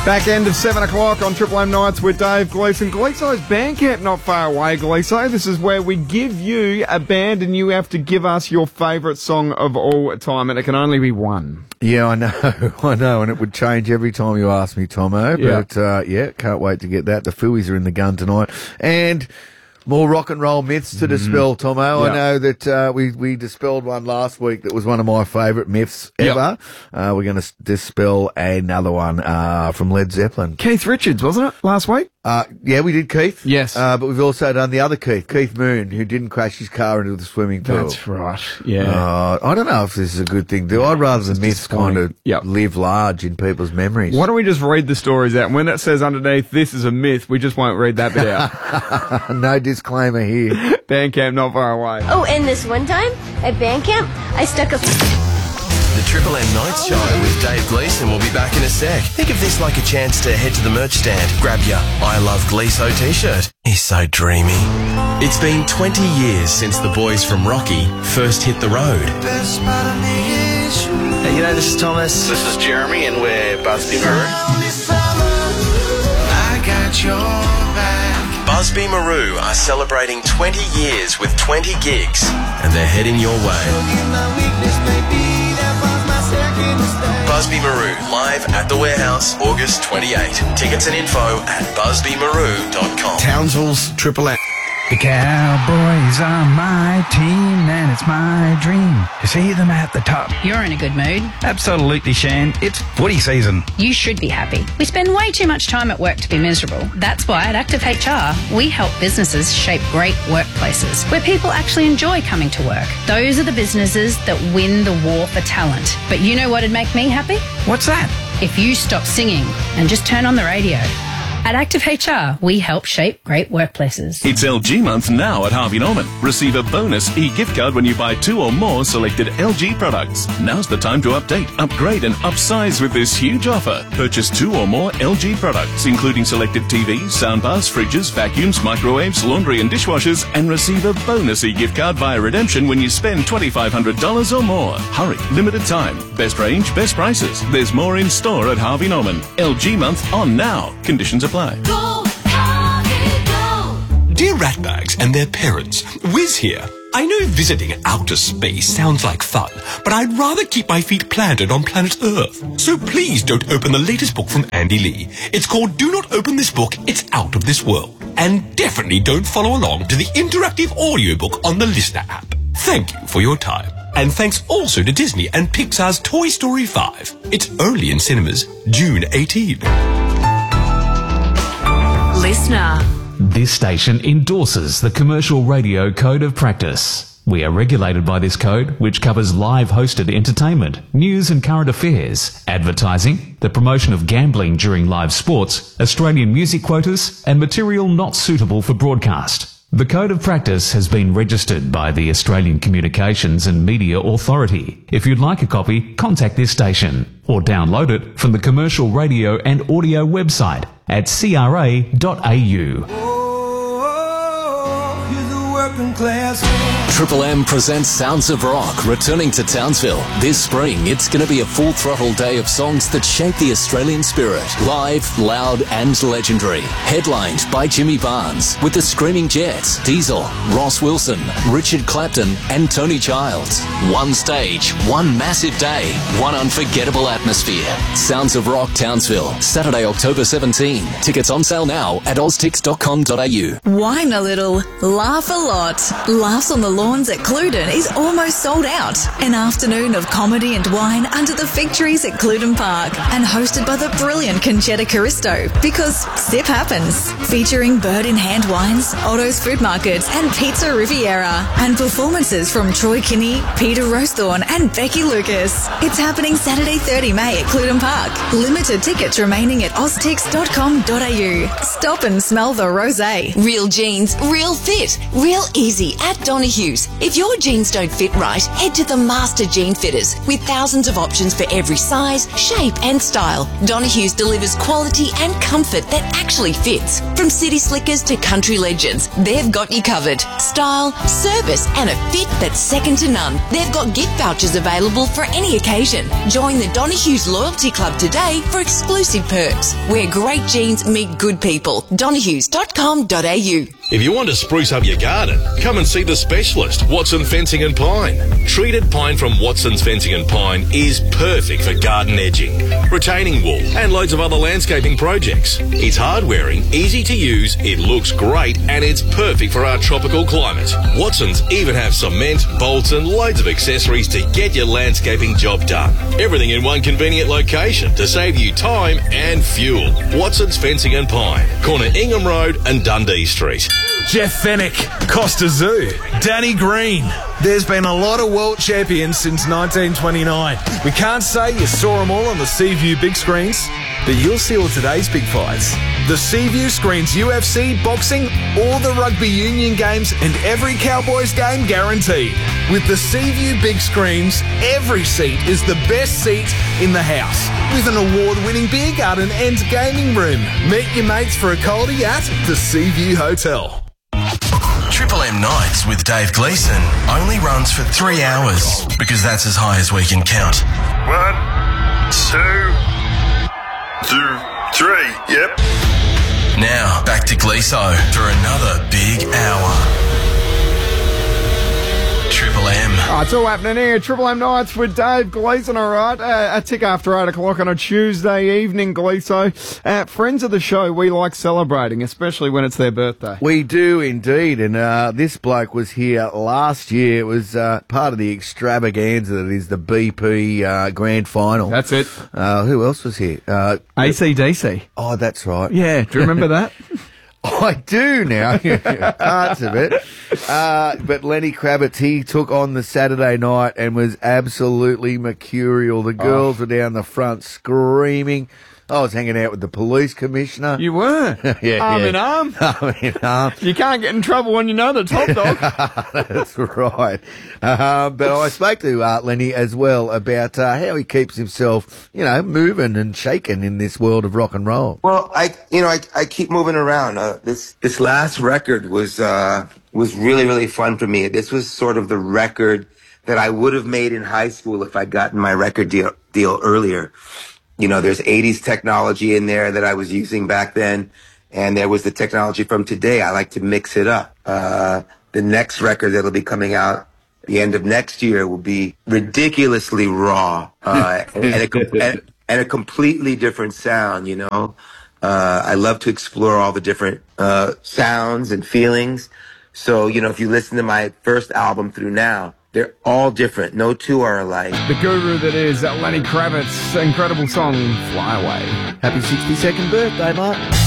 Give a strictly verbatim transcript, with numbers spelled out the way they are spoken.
Back end of seven o'clock on Triple M Nights with Dave Gleeson. Gleeso's Bandcamp not far away, Gleeso. This is where we give you a band and you have to give us your favourite song of all time, and it can only be one. Yeah, I know, I know, and it would change every time you ask me, Tomo. Yeah. But, uh, yeah, can't wait to get that. The Phillies are in the gun tonight. And more rock and roll myths to dispel, Tomo. Yeah. I know that uh, we, we dispelled one last week that was one of my favourite myths ever. Yep. Uh, we're going to dispel another one uh, from Led Zeppelin. Keith Richards, wasn't it, last week? Uh, yeah, we did Keith. Yes. Uh, but we've also done the other Keith, Keith Moon, who didn't crash his car into the swimming pool. That's right, yeah. Uh, I don't know if this is a good thing. Do I'd rather the myths kind of Yep. live large in people's memories. Why don't we just read the stories out? When it says underneath, this is a myth, we just won't read that bit out. No disclaimer here. Bandcamp not far away. Oh, and this one time at band camp, I stuck a... The Triple M Nights Show with Dave Gleeson will be back in a sec. Think of this like a chance to head to the merch stand, grab your I Love Gleeso t-shirt. He's so dreamy. It's been twenty years since the boys from Rocky first hit the road. Hey, you know, this is Thomas. This is Jeremy, and we're Busby Maru. I got your back. Busby Maru are celebrating twenty years with twenty gigs, and they're heading your way. Busby Maru, live at the Warehouse, August twenty-eighth. Tickets and info at busby maru dot com. Townsville's Triple M. The Cowboys are my team, and it's my dream to see them at the top. You're in a good mood. Absolutely, Shan. It's footy season. You should be happy. We spend way too much time at work to be miserable. That's why at Active H R, we help businesses shape great workplaces where people actually enjoy coming to work. Those are the businesses that win the war for talent. But you know what'd make me happy? What's that? If you stop singing and just turn on the radio. At Active H R, we help shape great workplaces. It's L G month now at Harvey Norman. Receive a bonus e-gift card when you buy two or more selected L G products. Now's the time to update, upgrade and upsize with this huge offer. Purchase two or more L G products, including selected T Vs, soundbars, fridges, vacuums, microwaves, laundry and dishwashers, and receive a bonus e-gift card via redemption when you spend twenty-five hundred dollars or more. Hurry, limited time. Best range, best prices. There's more in store at Harvey Norman. L G month on now. Conditions apply. Go, Harvey, go. Dear ratbags and their parents, Wiz here. I know visiting outer space sounds like fun, but I'd rather keep my feet planted on planet Earth. So please don't open the latest book from Andy Lee. It's called Do Not Open This Book, It's Out of This World. And definitely don't follow along to the interactive audiobook on the Listener app. Thank you for your time. And thanks also to Disney and Pixar's Toy Story five. It's only in cinemas June eighteenth. Listener. This station endorses the Commercial Radio Code of Practice. We are regulated by this code, which covers live hosted entertainment, news and current affairs, advertising, the promotion of gambling during live sports, Australian music quotas, and material not suitable for broadcast. The Code of Practice has been registered by the Australian Communications and Media Authority. If you'd like a copy, contact this station or download it from the Commercial Radio and Audio website at c r a dot a u. Triple M presents Sounds of Rock, returning to Townsville. This spring, it's going to be a full-throttle day of songs that shape the Australian spirit. Live, loud and legendary. Headlined by Jimmy Barnes, with the Screaming Jets, Diesel, Ross Wilson, Richard Clapton and Tony Childs. One stage, one massive day, one unforgettable atmosphere. Sounds of Rock Townsville, Saturday, October seventeenth. Tickets on sale now at oztix dot com dot a u. Whine a little, laugh a lot. Laughs on the Lawns at Cluden is almost sold out. An afternoon of comedy and wine under the fig trees at Cluden Park, and hosted by the brilliant Conchetta Caristo, because sip happens. Featuring bird in hand wines, Otto's Food Markets and Pizza Riviera, and performances from Troy Kinney, Peter Rosethorn and Becky Lucas. It's happening Saturday thirtieth of May at Cluden Park. Limited tickets remaining at oztix dot com dot a u. Stop and smell the rosé. Real jeans, real fit, real easy at Donohue's. If your jeans don't fit right, head to the Master Jean Fitters with thousands of options for every size, shape and style. Donohue's delivers quality and comfort that actually fits. From city slickers to country legends, they've got you covered. Style, service and a fit that's second to none. They've got gift vouchers available for any occasion. Join the Donohue's Loyalty Club today for exclusive perks. Where great jeans meet good people. donohues dot com dot a u. If you want to spruce up your garden, come and see the specialist, Watson Fencing and Pine. Treated pine from Watson's Fencing and Pine is perfect for garden edging, retaining wall, and loads of other landscaping projects. It's hard-wearing, easy to use, it looks great, and it's perfect for our tropical climate. Watson's even have cement, bolts, and loads of accessories to get your landscaping job done. Everything in one convenient location to save you time and fuel. Watson's Fencing and Pine, corner Ingham Road and Dundee Street. Jeff Fennick, Costa Zoo, Danny Green. There's been a lot of world champions since nineteen twenty-nine. We can't say you saw them all on the Seaview big screens, but you'll see all today's big fights. The Seaview screens U F C, boxing, all the rugby union games and every Cowboys game guaranteed. With the Seaview big screens, every seat is the best seat in the house. With an award-winning beer garden and gaming room. Meet your mates for a coldie at the Seaview Hotel. Triple M Nights with Dave Gleeson only runs for three hours because that's as high as we can count. One, two, two, three, yep. Now, back to Gleeso for another big hour. Triple M. Oh, it's all happening here. Triple M Nights with Dave Gleeson, all right. Uh, a tick after eight o'clock on a Tuesday evening, Gleeso. Uh, friends of the show, we like celebrating, especially when it's their birthday. We do indeed, and uh, this bloke was here last year. It was uh, part of the extravaganza that is the B P uh, Grand Final. That's it. Uh, who else was here? Uh, A C D C. Oh, that's right. Yeah, do you remember that? I do now, parts of it. Uh, but Lenny Kravitz, he took on the Saturday night and was absolutely mercurial. The girls oh. were down the front screaming. I was hanging out with the police commissioner. You were? yeah, arm yeah. in arm? Arm in arm. You can't get in trouble when you know the top dog. That's right. Uh, but I spoke to uh, Lenny as well about uh, how he keeps himself, you know, moving and shaking in this world of rock and roll. Well, I, you know, I, I keep moving around. Uh, this this last record was uh, was really, really fun for me. This was sort of the record that I would have made in high school if I'd gotten my record deal, deal earlier. You know, there's eighties technology in there that I was using back then, and there was the technology from today. I like to mix it up. Uh, the next record that'll be coming out at the end of next year will be ridiculously raw, uh, and, and, a, and, and a completely different sound, you know. Uh, I love to explore all the different uh, sounds and feelings. So, you know, if you listen to my first album through now, they're all different. No two are alike. The guru that is Lenny Kravitz, incredible song, Fly Away. Happy sixty-second birthday, mate.